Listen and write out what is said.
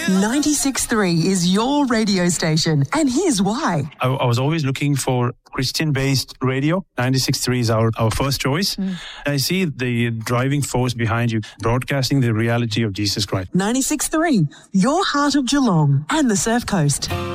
96.3 is your radio station, and here's why. I was always looking for Christian-based radio. 96.3 is our first choice. I see the driving force behind you, broadcasting the reality of Jesus Christ. 96.3, your heart of Geelong and the Surf Coast.